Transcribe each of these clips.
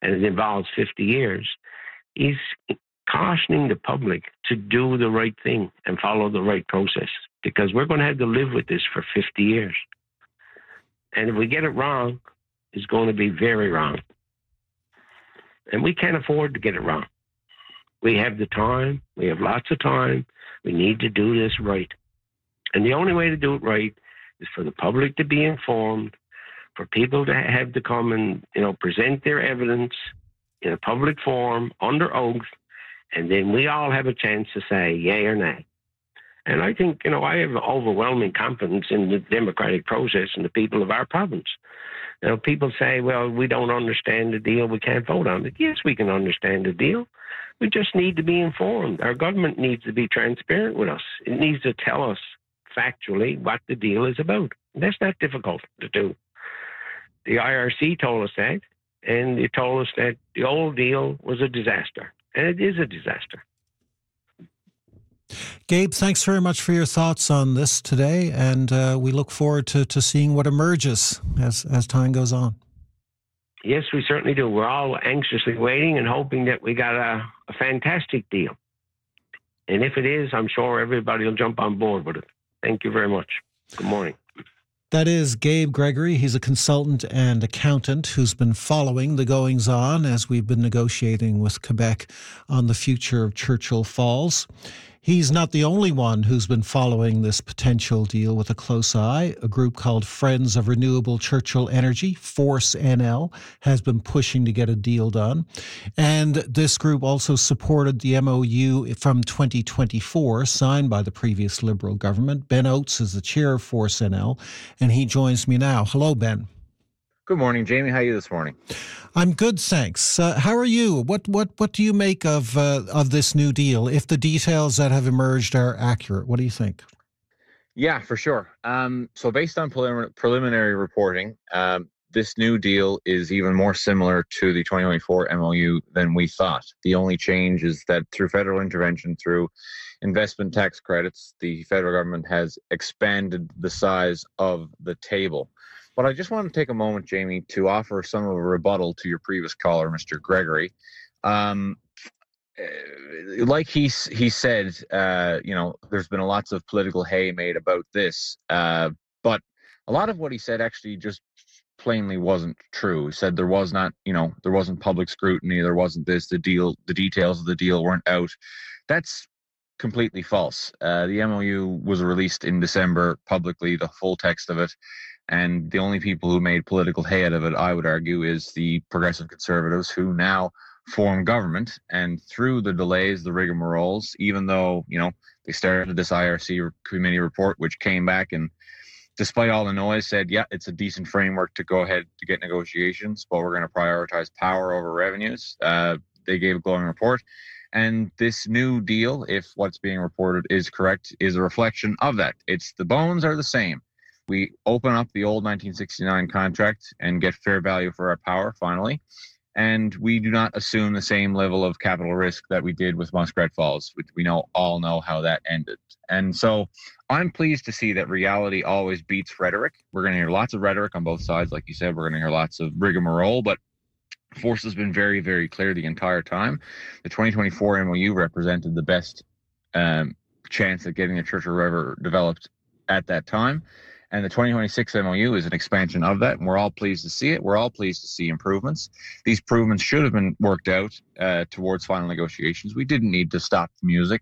and it involves 50 years, he's cautioning the public to do the right thing and follow the right process, because we're going to have to live with this for 50 years. And if we get it wrong, it's going to be very wrong. And we can't afford to get it wrong. We have the time. We have lots of time. We need to do this right. And the only way to do it right is for the public to be informed, for people to have to come and, present their evidence in a public forum under oath, and then we all have a chance to say yay or nay. And I think, I have overwhelming confidence in the democratic process and the people of our province. People say, well, we don't understand the deal, we can't vote on it. Yes, we can understand the deal. We just need to be informed. Our government needs to be transparent with us. It needs to tell us factually what the deal is about. That's not difficult to do. The IRC told us that, and it told us that the old deal was a disaster, and it is a disaster. Gabe, thanks very much for your thoughts on this today, and we look forward to seeing what emerges as time goes on. Yes, we certainly do. We're all anxiously waiting and hoping that we got a fantastic deal. And if it is, I'm sure everybody will jump on board with it. Thank you very much. Good morning. That is Gabe Gregory. He's a consultant and accountant who's been following the goings-on as we've been negotiating with Quebec on the future of Churchill Falls. He's not the only one who's been following this potential deal with a close eye. A group called Friends of Renewable Churchill Energy, Force NL, has been pushing to get a deal done. And this group also supported the MOU from 2024, signed by the previous Liberal government. Ben Oates is the chair of Force NL, and he joins me now. Hello, Ben. Good morning, Jamie. How are you this morning? I'm good, thanks. How are you? What do you make of this new deal? If the details that have emerged are accurate, what do you think? Yeah, for sure. So based on preliminary reporting, this new deal is even more similar to the 2024 MOU than we thought. The only change is that through federal intervention, through investment tax credits, the federal government has expanded the size of the table. But I just want to take a moment, Jamie, to offer some of a rebuttal to your previous caller, Mr. Gregory. Like he said, there's been lots of political hay made about this, but a lot of what he said actually just plainly wasn't true. He said there wasn't public scrutiny, there wasn't this, the details of the deal weren't out. That's completely false. The MOU was released in December publicly, the full text of it. And the only people who made political hay out of it, I would argue, is the Progressive Conservatives, who now form government. And through the delays, the rigmaroles, even though, they started this IRC committee report, which came back and, despite all the noise, said, yeah, it's a decent framework to go ahead to get negotiations, but we're going to prioritize power over revenues. They gave a glowing report. And this new deal, if what's being reported is correct, is a reflection of that. The bones are the same. We open up the old 1969 contract and get fair value for our power, finally. And we do not assume the same level of capital risk that we did with Muskrat Falls, which we all know how that ended. And so I'm pleased to see that reality always beats rhetoric. We're going to hear lots of rhetoric on both sides. Like you said, we're going to hear lots of rigmarole, but Force has been very, very clear the entire time. The 2024 MOU represented the best chance at getting the Churchill River developed at that time. And the 2026 MOU is an expansion of that, and we're all pleased to see it. We're all pleased to see improvements. These improvements should have been worked out towards final negotiations. We didn't need to stop the music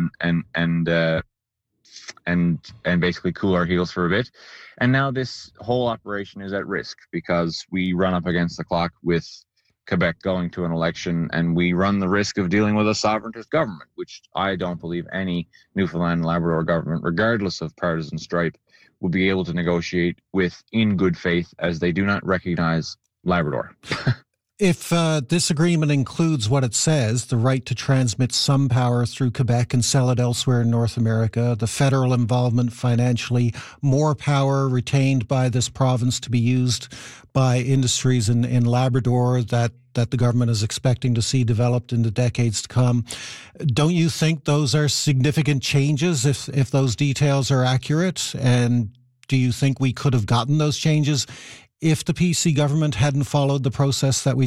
and basically cool our heels for a bit. And now this whole operation is at risk because we run up against the clock with Quebec going to an election, and we run the risk of dealing with a sovereigntist government, which I don't believe any Newfoundland and Labrador government, regardless of partisan stripe, will be able to negotiate with in good faith, as they do not recognize Labrador. If this agreement includes what it says, the right to transmit some power through Quebec and sell it elsewhere in North America, the federal involvement financially, more power retained by this province to be used by industries in Labrador that the government is expecting to see developed in the decades to come, don't you think those are significant changes if those details are accurate? And do you think we could have gotten those changes if the PC government hadn't followed the process that we